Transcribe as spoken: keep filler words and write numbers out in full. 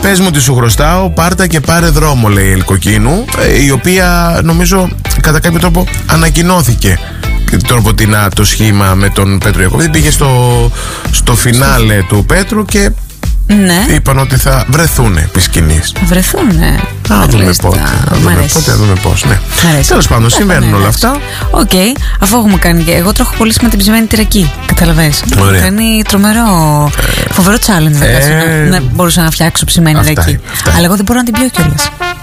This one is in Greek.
Πες μου τι σου χρωστάω, πάρτα και πάρε δρόμο, λέει η Ελκοκίνου, η οποία νομίζω κατά κάποιο τρόπο ανακοινώθηκε τώρα από την το σχήμα με τον Πέτρο Ιακωβίδη. Πήγε στο, στο φινάλε του Πέτρου και ναι. είπαν ότι θα βρεθούν επί σκηνής. Θα βρεθούνε. Να δούμε πότε. Να δούμε πότε, να δούμε πώς. Ναι. Τέλος πάντων, συμβαίνουν όλα αυτά. Οκ, okay. Αφού έχουμε κάνει και. Εγώ τρέχω πολύ με την ψημένη τυρακή. Καταλαβαίνεις. Έχω κάνει τρομερό. Ε, φοβερό challenge. Ε, να μπορούσα να φτιάξω ψημένη τυρακή. Αλλά εγώ δεν μπορώ να την πιω κιόλας.